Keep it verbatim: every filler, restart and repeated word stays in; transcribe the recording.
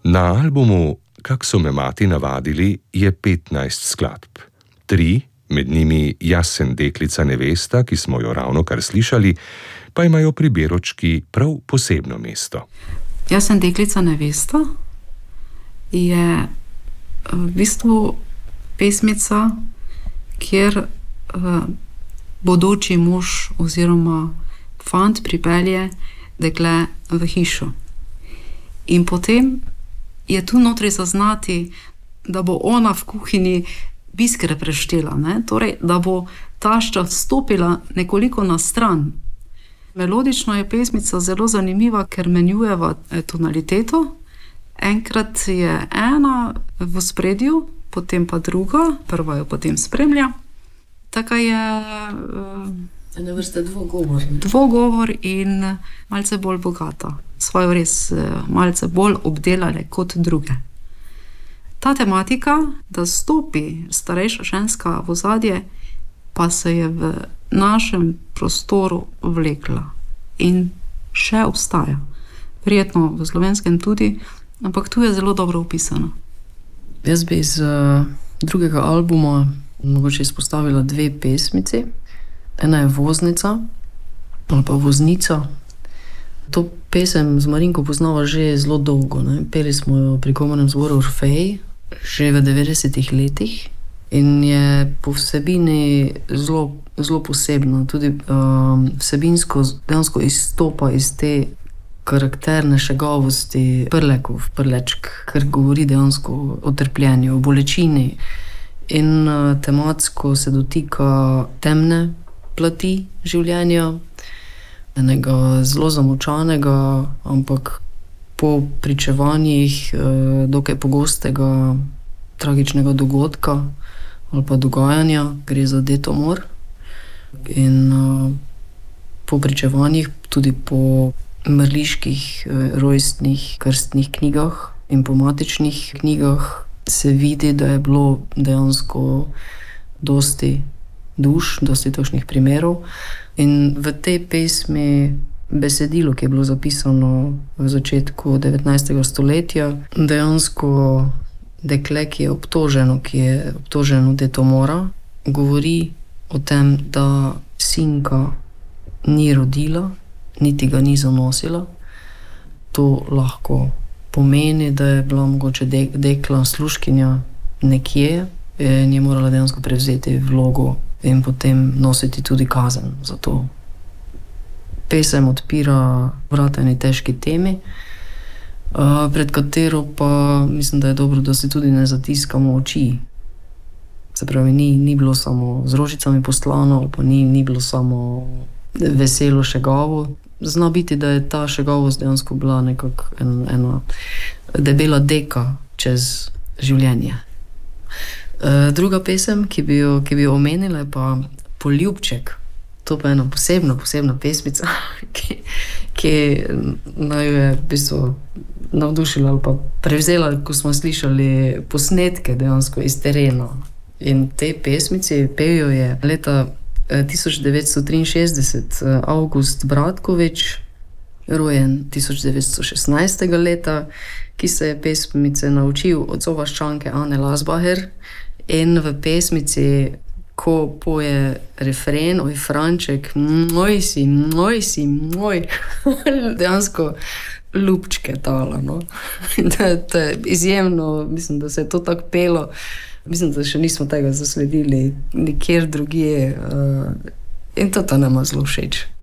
Na albumu Kak so me mati navadili je petnajst skladb. Tri, med njimi Jaz sem deklica nevesta, ki smo jo ravnokar slišali, pa imajo pri Beročki prav posebno mesto. Jaz sem deklica nevesta je v bistvu pesmica, kjer uh, bodoči mož oziroma fant pripelje dekle v hišo. In potem je tu notri zaznati, da bo ona v kuhinji biskre preštela, ne? Torej, da bo tašča stopila nekoliko na stran. Melodično je pesmica zelo zanimiva, ker menjujeva tonaliteto. Enkrat je ena v ospredju, potem pa druga, prva jo potem spremlja. Taka je ena vrsta dvogovor. Dvogovor in malce bolj bogata. Svojo res malce bolj obdelale kot druge. Ta tematika, da stopi starejša ženska v ozadje, pa se je v našem prostoru vlekla in še obstaja. Verjetno v slovenskem tudi, ampak tu je zelo dobro opisano. Jaz bi iz uh, drugega albuma mogoče izpostavila dve pesmici. Ena je Voznica ali pa Voznica. To pesem z Marinko poznava že zelo dolgo. Ne? Peli smo jo pri komornem zboru Orfej že v devetdesetih letih in je po vsebini zelo, zelo posebna. Tudi um, vsebinsko dejansko izstopa iz te karakterne šegavosti Prlekov, Prlečk, ker govori dejansko o trpljenju, o bolečini in uh, tematsko se dotika temne plati življenja, enega zelo zamolčanega, ampak po pričevanjih eh, dokaj pogostega tragičnega dogodka ali pa dogajanja, gre za detomor. In eh, po pričevanjih, tudi po mrliških eh, rojstnih krstnih knjigah in po matičnih knjigah se vidi, da je bilo dejansko dosti duš, dosti točnih primerov. In v tej pesmi besedilo, ki je bilo zapisano v začetku devetnajstega stoletja, dejansko dekle, ki je obtoženo, ki je obtoženo detomora, govori o tem, da sinka ni rodila, niti ga ni zanosila. To lahko pomeni, da je bila mogoče dekla služkinja nekje in je morala dejansko prevzeti vlogo in potem nositi tudi kazen za to. Pesem odpira vrata eni težki temi, pred katero pa mislim, da je dobro, da si tudi ne zatiskamo oči. Se pravi, ni, ni bilo samo z rožicami poslano, pa ni, ni bilo samo veselo šegavo. Zna biti, da je ta šegavost dejansko bila nekako en, ena debela deka čez življenje. Druga pesem, ki bi jo, ki bi jo omenila, je pa Poljubček. To pa je ena posebna, posebna pesmica, ki, ki naj je v bistvu navdušila ali pa prevzela, ko smo slišali posnetke dejansko iz terena. In te pesmici pejo je leta tisoč devetsto triinšestdeset Avgust Bratkovič, rojen tisoč devetsto šestnajstega leta, ki se je pesmice naučil od sovaščanke Ane Lasbaher. In v pesmici, ko poje refren, oj Franček, moj si, moj si, moj, dejansko ljubčke tala, no. To je izjemno, mislim, da se je to tako pelo, mislim, da še nismo tega zasledili nikjer drugje in to ta nama zelo všeč.